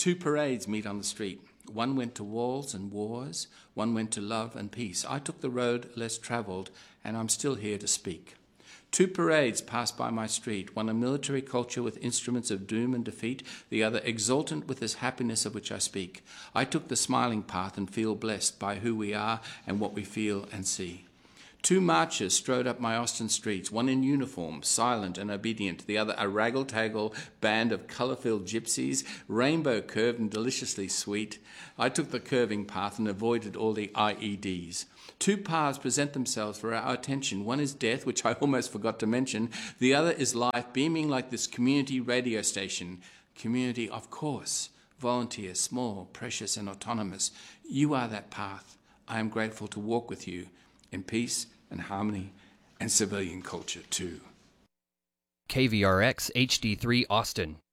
Two parades meet on the street. One went to walls and wars, one went to love and peace. I took the road less travelled, and I'm still here to speak. Two parades passed by my street, one a military culture with instruments of doom and defeat, the other exultant with this happiness of which I speak. I took the smiling path and feel blessed by who we are and what we feel and see. Two marchers strode up my Austin streets, one in uniform, silent and obedient, the other a raggle-taggle band of colour-filled gypsies, rainbow-curved and deliciously sweet. I took the curving path and avoided all the IEDs. Two paths present themselves for our attention. One is death, which I almost forgot to mention. The other is life, beaming like this community radio station. Community, of course. Volunteer, small, precious and autonomous. You are that path. I am grateful to walk with you in peace and harmony and civilian culture too. KVRX HD3 Austin.